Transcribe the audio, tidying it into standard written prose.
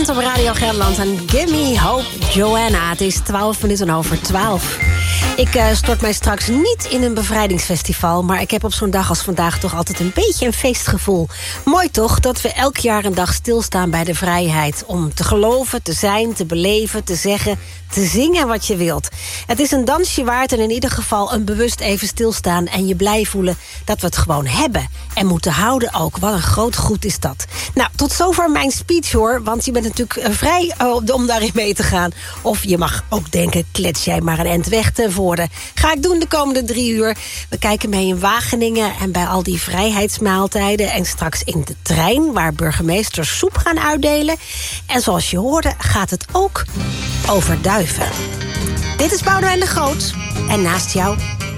bent op Radio Gelderland en Gimme Hope Joanna. Het is 12:12. Ik stort mij straks niet in een bevrijdingsfestival, maar ik heb op zo'n dag als vandaag toch altijd een beetje een feestgevoel. Mooi toch dat we elk jaar een dag stilstaan bij de vrijheid. Om te geloven, te zijn, te beleven, te zeggen, te zingen wat je wilt. Het is een dansje waard en in ieder geval een bewust even stilstaan en je blij voelen dat we het gewoon hebben. En moeten houden ook. Wat een groot goed is dat. Nou, tot zover mijn speech hoor, want je bent natuurlijk vrij om daarin mee te gaan. Of je mag ook denken, klets jij maar een end weg ten voorde. Ga ik doen de komende 3 uur. We kijken mee in Wageningen en bij al die vrijheidsmaaltijden. En straks in de trein, waar burgemeesters soep gaan uitdelen. En zoals je hoorde, gaat het ook over duiven. Dit is Boudewijn de Groot. En naast jou